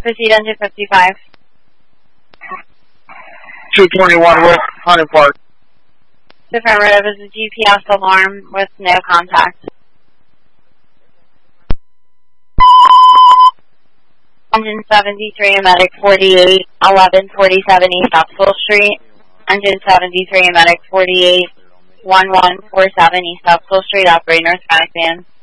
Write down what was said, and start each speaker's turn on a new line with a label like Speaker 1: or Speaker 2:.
Speaker 1: proceed on 255.
Speaker 2: 221 West Hunting Park.
Speaker 1: Affirmative is a GPS alarm with no contact. Engine 73, medic 48, 1147 East Upsall Street. Engine 73, medic 48, 1147 East Upsall Street, operator Hispanic van.